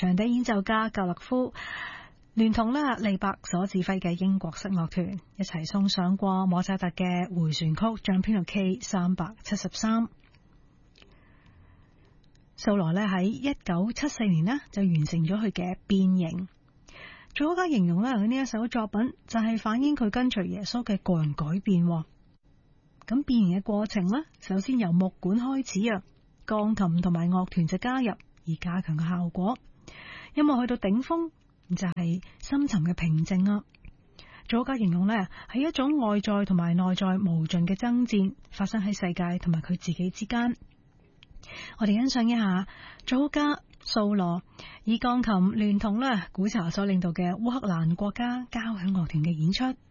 長笛演奏家格勒夫聯同利伯所指揮嘅英國室樂團一齊送上過莫扎特嘅回旋曲將編號 K373。素羅喺1974年就完成咗佢嘅變形。作曲家形容佢呢一首作品就係反映佢跟隨耶穌嘅個人改變。咁變形嘅過程首先由木管開始鋼琴同埋樂團就加入而加強嘅效果。音樂去到頂峰就係深沉嘅平靜啊。作曲家形容係一種外在同埋內在無盡嘅爭戰發生喺世界同埋佢自己之間。我哋欣賞一下作曲家素羅以鋼琴聯同古查所領導嘅烏克蘭國家交響樂團嘅演出。